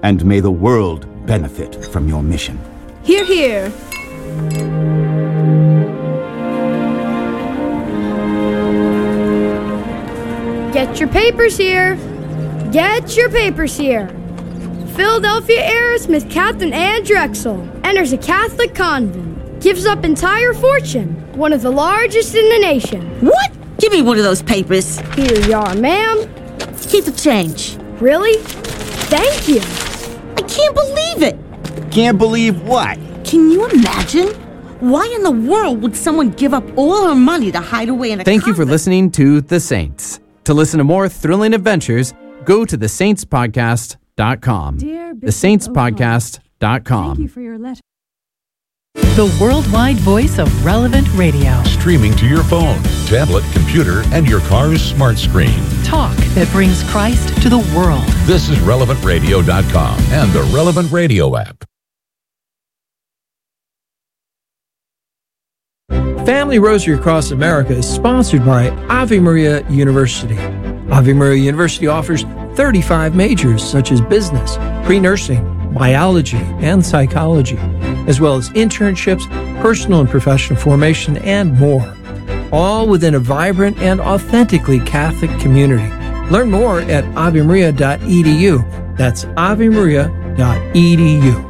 and may the world benefit from your mission. Hear, hear. Get your papers here. Get your papers here. Philadelphia heiress Captain Anne Drexel enters a Catholic convent, gives up entire fortune, one of the largest in the nation. What? Give me one of those papers. Here you are, ma'am. Keep the change. Really? Thank you. I can't believe it. Can't believe what? Can you imagine? Why in the world would someone give up all her money to hide away in a Thank you for convent? listening to The Saints. To listen to more thrilling adventures, go to thesaintspodcast.com. Thesaintspodcast.com. Thank you for your letter. The worldwide voice of Relevant Radio. Streaming to your phone, tablet, computer, and your car's smart screen. Talk that brings Christ to the world. This is RelevantRadio.com and the Relevant Radio app. Family Rosary Across America is sponsored by Ave Maria University. Ave Maria University offers 35 majors such as business, pre-nursing, biology, and psychology, as well as internships, personal and professional formation, and more. All within a vibrant and authentically Catholic community. Learn more at avemaria.edu. That's avemaria.edu.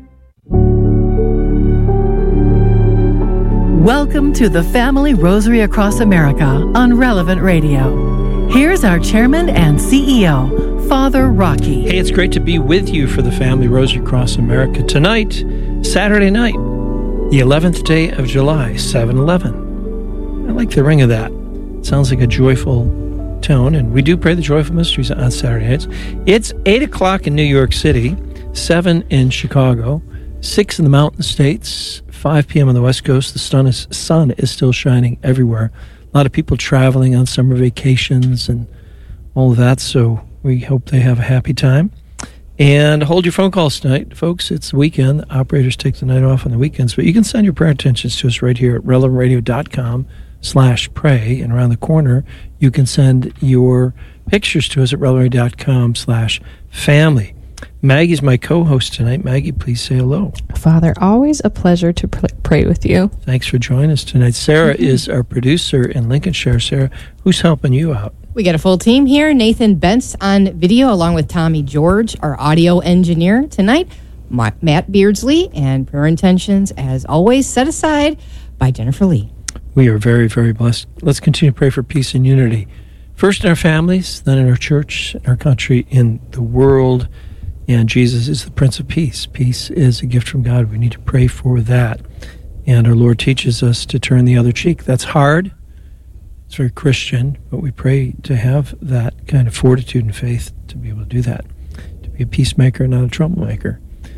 Welcome to the Family Rosary Across America on Relevant Radio. Here's our chairman and CEO, Father Rocky. Hey, it's great to be with you for the Family Rosary Across America tonight, Saturday night, the 11th day of July, 7/11. I like the ring of that. It sounds like a joyful tone, and we do pray the joyful mysteries on Saturday nights. It's 8 o'clock in New York City, 7 in Chicago, 6 in the Mountain States, 5 p.m. on the West Coast. The sun is still shining everywhere. A lot of people traveling on summer vacations and all of that, so we hope they have a happy time. And hold your phone calls tonight, folks. It's the weekend. The operators take the night off on the weekends, but you can send your prayer intentions to us right here at relevantradio.com/pray. And around the corner, you can send your pictures to us at relevantradio.com/family. Maggie's my co-host tonight. Maggie, please say hello. Father, always a pleasure to pray with you. Thanks for joining us tonight. Sarah is our producer in Lincolnshire. Sarah, who's helping you out? We got a full team here. Nathan Bentz on video, along with Tommy George, our audio engineer tonight. Matt Beardsley, and prayer intentions, as always, set aside by Jennifer Lee. We are very, very blessed. Let's continue to pray for peace and unity. First in our families, then in our church, in our country, in the world. And Jesus is the Prince of Peace. Peace is a gift from God. We need to pray for that. And our Lord teaches us to turn the other cheek. That's hard. It's very Christian, but we pray to have that kind of fortitude and faith to be able to do that, to be a peacemaker, not a troublemaker.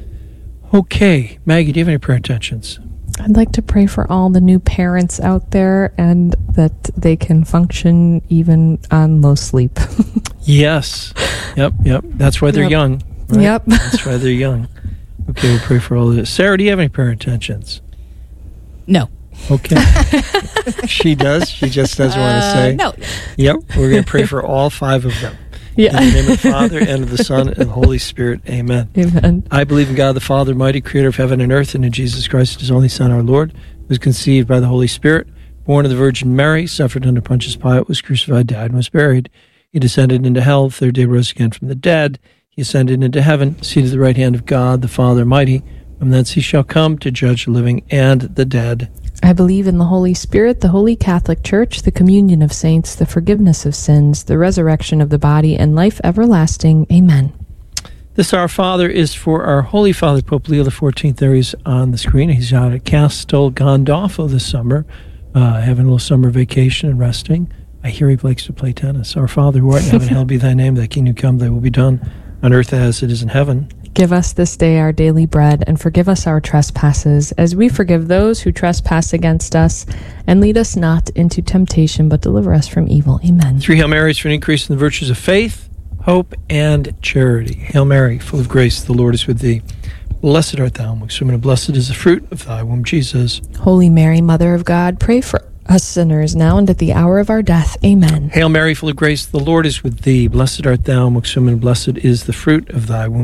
Okay, Maggie, do you have any prayer intentions? I'd like to pray for all the new parents out there and that they can function even on low sleep. Yes. Yep. That's why they're young. Right? Yep. That's why they're young. Okay, we'll pray for all of this. Sarah, do you have any prayer intentions? No. Okay. She does. She just doesn't want to say. No. Yep. We're going to pray for all 5 of them. Yeah. In the name of the Father, and of the Son, and the Holy Spirit. Amen. Amen. I believe in God the Father, mighty creator of heaven and earth, and in Jesus Christ, his only Son, our Lord, who was conceived by the Holy Spirit, born of the Virgin Mary, suffered under Pontius Pilate, was crucified, died, and was buried. He descended into hell, the third day rose again from the dead. He ascended into heaven, seated at the right hand of God, the Father Almighty. From thence he shall come to judge the living and the dead. I believe in the Holy Spirit, the Holy Catholic Church, the communion of saints, the forgiveness of sins, the resurrection of the body, and life everlasting. Amen. This Our Father is for our Holy Father, Pope Leo XIV. There he's on the screen. He's out at Castel Gandolfo this summer, having a little summer vacation and resting. I hear he likes to play tennis. Our Father, who art in heaven, hallowed be thy name. Thy kingdom come, thy will be done, on earth as it is in heaven. Give us this day our daily bread, and forgive us our trespasses, as we forgive those who trespass against us. And lead us not into temptation, but deliver us from evil. Amen. 3 Hail Marys for an increase in the virtues of faith, hope, and charity. Hail Mary, full of grace, the Lord is with thee. Blessed art thou amongst women, and blessed is the fruit of thy womb, Jesus. Holy Mary, Mother of God, pray for us sinners, now and at the hour of our death. Amen. Hail Mary, full of grace, the Lord is with thee. Blessed art thou amongst women, and blessed is the fruit of thy womb.